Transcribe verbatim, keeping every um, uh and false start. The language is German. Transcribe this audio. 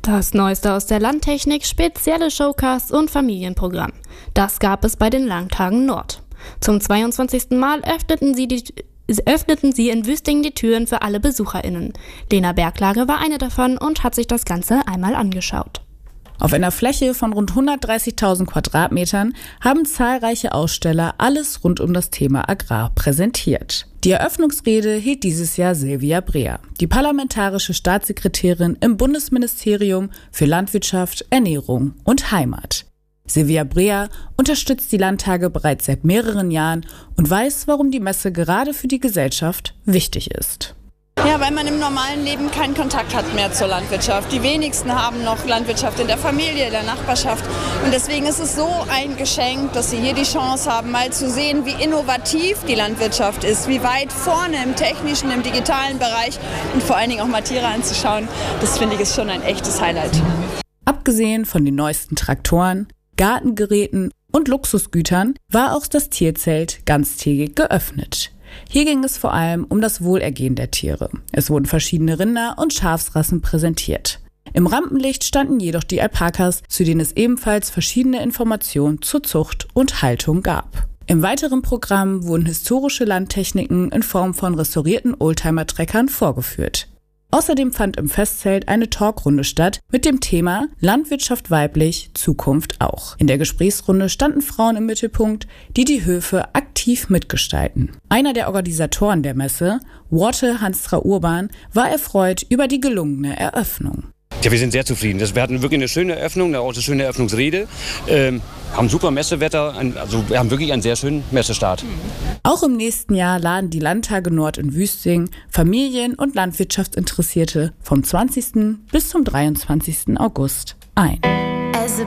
Das Neueste aus der Landtechnik, spezielle Showcasts und Familienprogramm. Das gab es bei den Landtagen Nord. Zum zweiundzwanzigsten Mal öffneten sie, die, öffneten sie in Wüstingen die Türen für alle BesucherInnen. Lena Berglage war eine davon und hat sich das Ganze einmal angeschaut. Auf einer Fläche von rund hundertdreißigtausend Quadratmetern haben zahlreiche Aussteller alles rund um das Thema Agrar präsentiert. Die Eröffnungsrede hielt dieses Jahr Silvia Breer, die parlamentarische Staatssekretärin im Bundesministerium für Landwirtschaft, Ernährung und Heimat. Silvia Breer unterstützt die Landtage bereits seit mehreren Jahren und weiß, warum die Messe gerade für die Gesellschaft wichtig ist. Ja, weil man im normalen Leben keinen Kontakt hat mehr zur Landwirtschaft. Die wenigsten haben noch Landwirtschaft in der Familie, in der Nachbarschaft. Und deswegen ist es so ein Geschenk, dass Sie hier die Chance haben, mal zu sehen, wie innovativ die Landwirtschaft ist, wie weit vorne im technischen, im digitalen Bereich und vor allen Dingen auch mal Tiere anzuschauen. Das finde ich ist schon ein echtes Highlight. Abgesehen von den neuesten Traktoren, Gartengeräten und Luxusgütern war auch das Tierzelt ganztägig geöffnet. Hier ging es vor allem um das Wohlergehen der Tiere. Es wurden verschiedene Rinder- und Schafsrassen präsentiert. Im Rampenlicht standen jedoch die Alpakas, zu denen es ebenfalls verschiedene Informationen zur Zucht und Haltung gab. Im weiteren Programm wurden historische Landtechniken in Form von restaurierten Oldtimer-Treckern vorgeführt. Außerdem fand im Festzelt eine Talkrunde statt mit dem Thema Landwirtschaft weiblich, Zukunft auch. In der Gesprächsrunde standen Frauen im Mittelpunkt, die die Höfe aktiv mitgestalten. Einer der Organisatoren der Messe, Worte Hanstra Urban, war erfreut über die gelungene Eröffnung. Ja, wir sind sehr zufrieden. Wir hatten wirklich eine schöne Eröffnung, auch eine schöne Eröffnungsrede. Ähm, haben super Messewetter, also wir haben wirklich einen sehr schönen Messestart. Auch im nächsten Jahr laden die Landtage Nord in Wüstingen Familien- und Landwirtschaftsinteressierte vom zwanzigsten bis zum dreiundzwanzigsten August ein.